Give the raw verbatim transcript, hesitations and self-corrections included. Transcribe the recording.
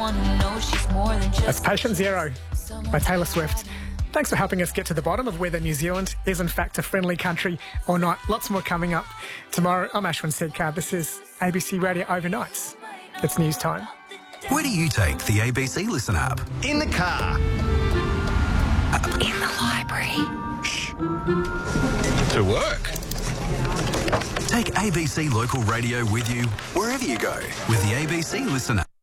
someone who knows she's more than just... That's Patient Zero by Taylor Swift. Thanks for helping us get to the bottom of whether New Zealand is in fact a friendly country or not. Lots more coming up tomorrow. I'm Ashwin Sedkar. This is A B C Radio Overnights. It's news time. Where do you take the A B C Listen app? In the car. In the library. Shh. To work. Take A B C Local Radio with you wherever you go with the A B C Listen app.